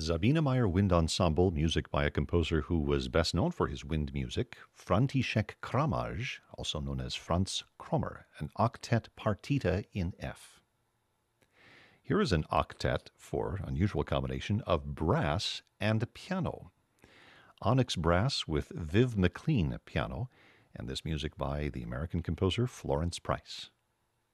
Sabine Meyer Wind Ensemble, music by a composer who was best known for his wind music, František Kramaj, also known as Franz Krommer, an octet partita in F. Here is an octet for unusual combination of brass and piano. Onyx Brass with Viv McLean piano, and this music by the American composer Florence Price.